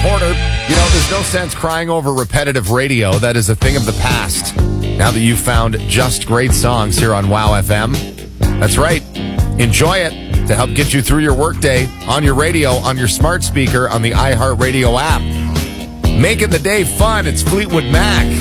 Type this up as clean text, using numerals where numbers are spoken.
Porter. You know, there's no sense crying over repetitive radio. That is a thing of the past. Now that you've found just great songs here on WOW FM. That's right. Enjoy it to help get you through your workday on your radio, on your smart speaker, on the iHeartRadio app. Making the day fun. It's Fleetwood Mac.